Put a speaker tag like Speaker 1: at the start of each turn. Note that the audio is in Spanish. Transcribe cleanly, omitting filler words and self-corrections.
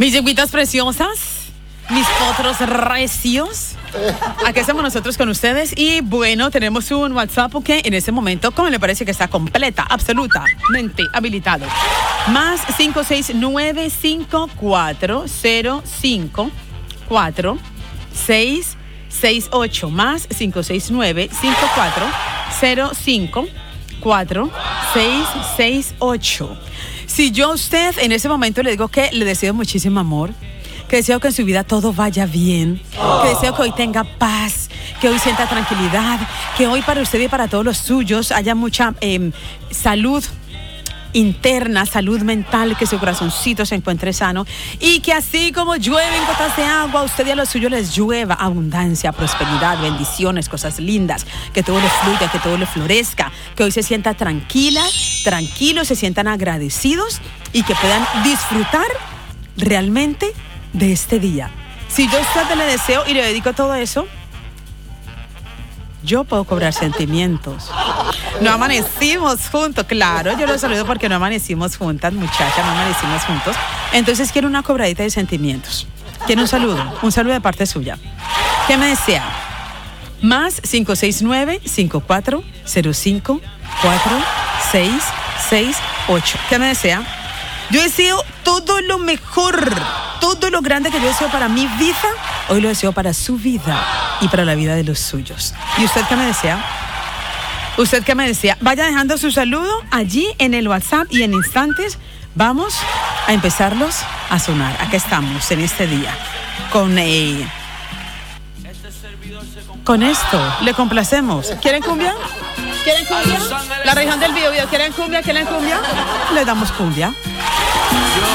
Speaker 1: Mis yegüitas preciosas, mis potros recios. Aquí estamos nosotros con ustedes y bueno, tenemos un WhatsApp que en ese momento, como le parece que está completa, absolutamente habilitado. Más 569-5405-4668. Más 569-5405-4668. Si yo a usted en ese momento le digo que le deseo muchísimo amor, que deseo que en su vida todo vaya bien, que deseo que hoy tenga paz, que hoy sienta tranquilidad, que hoy para usted y para todos los suyos haya mucha salud interna, salud mental, que su corazoncito se encuentre sano y que así como llueven gotas de agua, a usted y a los suyos les llueva abundancia, prosperidad, bendiciones, cosas lindas, que todo le fluya, que todo le florezca, que hoy se sienta tranquilos, se sientan agradecidos y que puedan disfrutar realmente de este día. Si yo a usted le deseo y le dedico todo eso, yo puedo cobrar sentimientos. No amanecimos juntos, claro, yo lo saludo porque no amanecimos juntas, muchachas, no amanecimos juntos. Entonces quiero una cobradita de sentimientos. Quiero un saludo de parte suya. ¿Qué me desea? Más 569-5405-4668. ¿Qué me desea? Yo deseo todo lo mejor, todo lo grande que yo deseo para mi vida, hoy lo deseo para su vida y para la vida de los suyos. ¿Y usted qué me desea? ¿Usted qué me desea? Vaya dejando su saludo allí en el WhatsApp y en instantes vamos a empezarlos a sonar. Acá estamos en este día con esto. Le complacemos. ¿Quieren cumbia? ¿Quieren cumbia? La región del Biobío. ¿Quieren cumbia? ¿Quieren cumbia? Le damos cumbia.